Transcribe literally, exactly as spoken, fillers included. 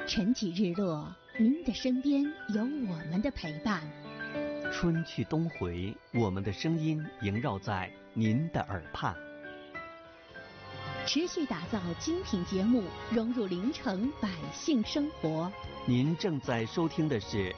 晨起日落，您的身边有我们的陪伴。 春去冬回，我们的声音萦绕在您的耳畔。 持续打造精品节目，融入临城百姓生活。 您正在收听的是